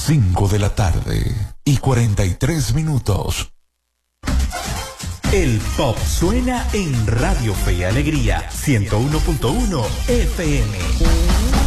5 de la tarde y 43 minutos. El pop suena en Radio Fe y Alegría 101.1 FM.